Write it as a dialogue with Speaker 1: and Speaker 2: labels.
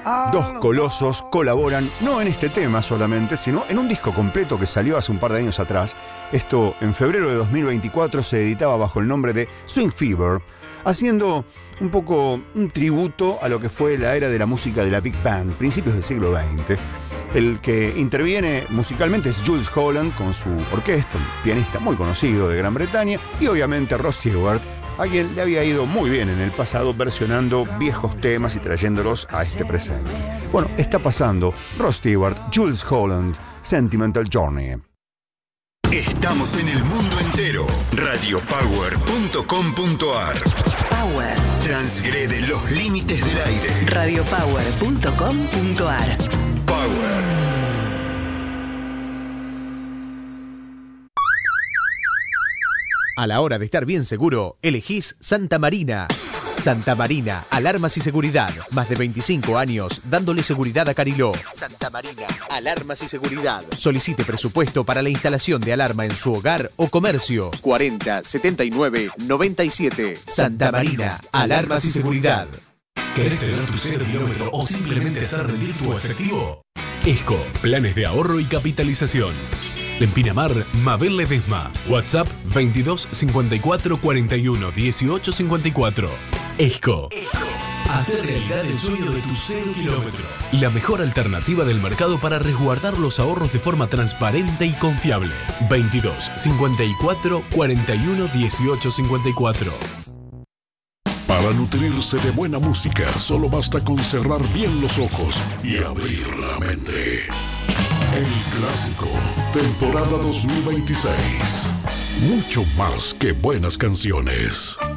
Speaker 1: Dos colosos colaboran no en este tema solamente, sino en un disco completo que salió hace un par de años atrás. Esto en febrero de 2024 se editaba bajo el nombre de Swing Fever, haciendo un poco un tributo a lo que fue la era de la música de la Big Band, principios del siglo XX. El que interviene musicalmente es Jools Holland con su orquesta, un pianista muy conocido de Gran Bretaña, y obviamente Rod Stewart, a quien le había ido muy bien en el pasado versionando viejos temas y trayéndolos a este presente. Bueno, está pasando Rod Stewart, Jools Holland, Sentimental Journey.
Speaker 2: Estamos en el mundo entero. Radiopower.com.ar.
Speaker 3: Power.
Speaker 2: Transgrede los límites del aire.
Speaker 3: Radiopower.com.ar.
Speaker 2: Power.
Speaker 4: A la hora de estar bien seguro, elegís Santa Marina. Santa Marina, alarmas y seguridad. Más de 25 años dándole seguridad a Cariló. Santa Marina, alarmas y seguridad. Solicite presupuesto para la instalación de alarma en su hogar o comercio. 40 79 97. Santa Marina, alarmas y seguridad.
Speaker 5: ¿Querés tener tu 0 kilómetro o simplemente hacer rendir tu efectivo? ESCO, planes de ahorro y capitalización. En Pinamar, Mabel Ledesma. WhatsApp 22 54 41 18 54. ESCO. Hacer realidad el sueño de tu 0 kilómetro. La mejor alternativa del mercado para resguardar los ahorros de forma transparente y confiable. 22 54 41 18 54.
Speaker 6: Para nutrirse de buena música, solo basta con cerrar bien los ojos y abrir la mente. El Clásico, temporada 2026. Mucho más que buenas canciones.